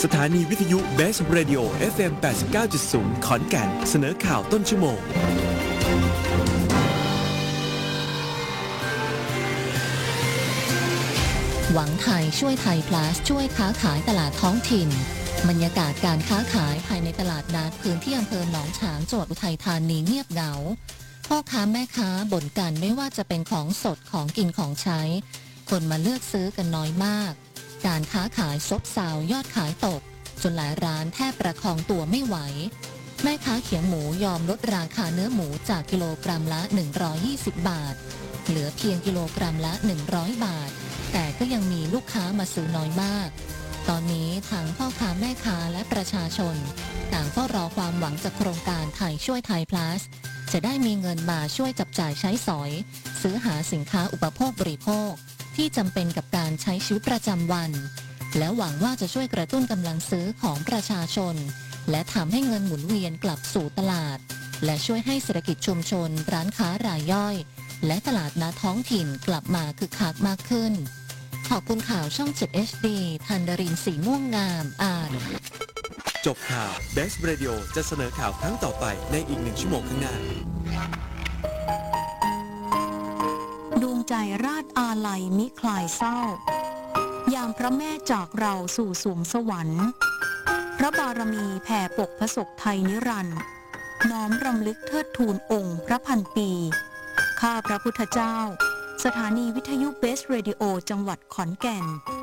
สถานีวิทยุ Best Radio FM 89.0 ขอนแก่นเสนอข่าวต้นชั่วโมงหวังไทยช่วยไทย plus ช่วยค้าขายตลาดท้องถิ่นบรรยากาศการค้าขายภายในตลาดนัดพื้นที่อำเภอหนองฉางจังหวัดอุทัยธานีเงียบเหงาพ่อค้าแม่ค้าบ่นกันไม่ว่าจะเป็นของสดของกินของใช้คนมาเลือกซื้อกันน้อยมากการค้าขายซบเซายอดขายตกจนหลายร้านแทบประคองตัวไม่ไหวแม่ค้าเขียงหมูยอมลดราคาเนื้อหมูจากกิโลกรัมละ120 บาทเหลือเพียงกิโลกรัมละ100 บาทแต่ก็ยังมีลูกค้ามาซื้อน้อยมากตอนนี้ทั้งพ่อค้าแม่ค้าและประชาชนต่างเฝ้ารอความหวังจากโครงการไทยช่วยไทย plus จะได้มีเงินมาช่วยจับจ่ายใช้สอยซื้อหาสินค้าอุปโภคบริโภคที่จำเป็นกับการใช้ชีวิตประจำวันและหวังว่าจะช่วยกระตุ้นกำลังซื้อของประชาชนและทำให้เงินหมุนเวียนกลับสู่ตลาดและช่วยให้เศรษฐกิจชุมชนร้านค้ารายย่อยและตลาดนัดท้องถิ่นกลับมาคึกคักมากขึ้นขอบคุณข่าวช่อง 7 HD ธันดรินทร์สีม่วงงามอ่านจบข่าว Best Radio จะเสนอข่าวครั้งต่อไปในอีก1 ชั่วโมงข้างหน้าดวงใจราชอาลัยมิคลายเศร้ายามพระแม่จากเราสู่สวงสวรรค์พระบารมีแผ่ปกพระศกไทยนิรันดร์น้อมรำลึกเทิดทูนองค์พระพันปีข้าพระพุทธเจ้าสถานีวิทยุเบสเรดิโอจังหวัดขอนแก่น